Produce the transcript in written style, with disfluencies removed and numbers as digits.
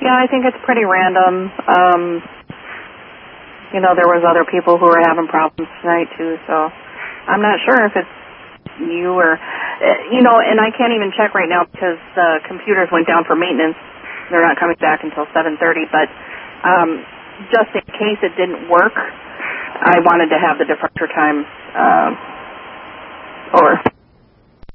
Yeah, I think it's pretty random. There was other people who were having problems tonight, too, so I'm not sure if it's you or, and I can't even check right now because the computers went down for maintenance. They're not coming back until 7:30, but just in case it didn't work, I wanted to have the departure time or